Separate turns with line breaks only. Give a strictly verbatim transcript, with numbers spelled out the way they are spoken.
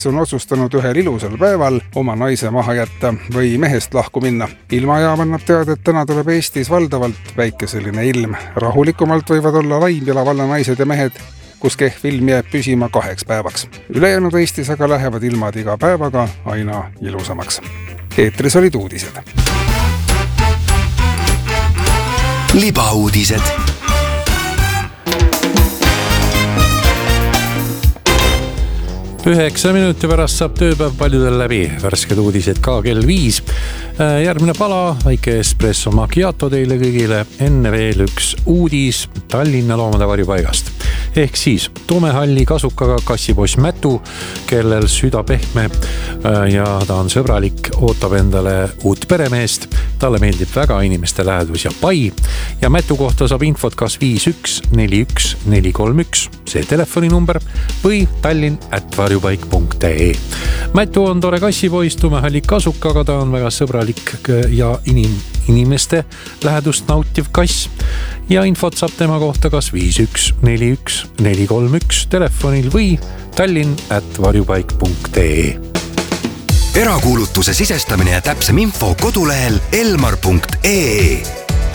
on otsustanud ühel ilusal päeval oma naise maha jätta või mehest lahku minna. Ilmajaam annab teada, et täna tuleb Eestis valdavalt päikeseline ilm. Rahulikumalt võivad olla Laimpila valla naised ja mehed, kus kehv ilm jääb püsima kaheks päevaks. Ülejäänud Eestis aga lähevad ilmad iga päevaga aina ilusamaks. Eetris olid uudised.
Libauudised.
Üheksa minuti pärast saab tööpäev paljudel läbi. Värsked uudised ka kell viis. Järgmine pala, väike espresso macchiato teile kõigile. Enne veel üks uudis Tallinna loomade varjupaigast. Ehk siis Tumehalli kasukaga kassipoiss Mätu, kellel süda pehme ja ta on sõbralik, ootab endale uut peremeest. Talle meeldib väga inimeste lähedus ja pai. Ja Mätu kohta saab infot kas viis üks neli üks neli kolm üks, see telefoninumber, või Tallinn at varjupaik punkt ee. Mätu on tore kassipoiss, Tumehalli kasukaga, ta on väga sõbralik ja inim, inimeste lähedust nautiv kass. Ja infot saab tema kohta kas viis üks neli üks neli kolm üks telefonil või Tallinn at varjupaik punkt ee.
Erakuulutuse sisestamine ja täpsem info kodulehel elmar punkt ee.